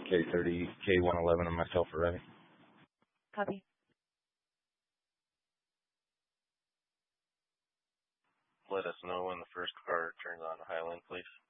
K30, K111, and myself are ready. Copy. Let us know when the first car turns on Highland, please.